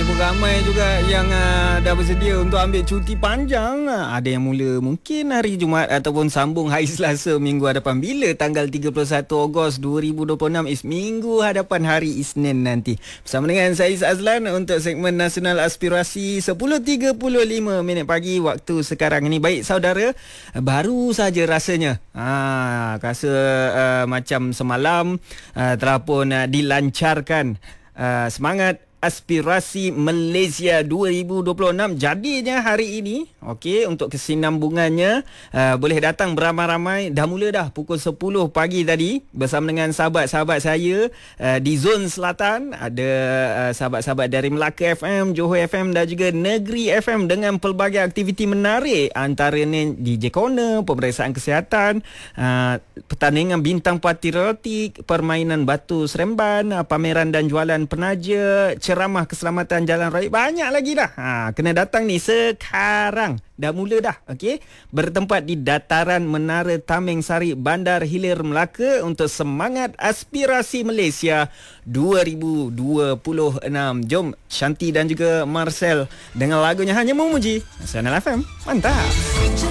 Nampaknya pun ramai juga yang dah bersedia untuk ambil cuti panjang. Ada yang mula mungkin hari Jumaat ataupun sambung hari Selasa minggu hadapan. Bila tanggal 31 Ogos 2026 is minggu hadapan hari Isnin nanti. Bersama dengan saya Azlan untuk segmen Nasional Aspirasi 10.35 minit pagi waktu sekarang ini. Baik saudara, baru saja rasanya rasa macam semalam telah pun dilancarkan semangat aspirasi Malaysia 2026 jadinya hari ini. Okey, untuk kesinambungannya boleh datang beramai-ramai. Dah mula dah pukul 10 pagi tadi bersama dengan sahabat-sahabat saya di zon selatan. Ada sahabat-sahabat dari Melaka FM, Johor FM dan juga Negeri FM dengan pelbagai aktiviti menarik. Antaranya DJ Corner, pemeriksaan kesihatan, pertandingan bintang patriotik, permainan batu seremban, pameran dan jualan penaja, ceramah keselamatan jalan raya, banyak lagi dah. Kena datang ni sekarang. Dah mula dah, okey. Bertempat di dataran Menara Tameng Sari, Bandar Hilir, Melaka untuk semangat aspirasi Malaysia 2026. Jom Shanti dan juga Marcel dengan lagunya Hanya Memuji. Nasional FM. Mantap.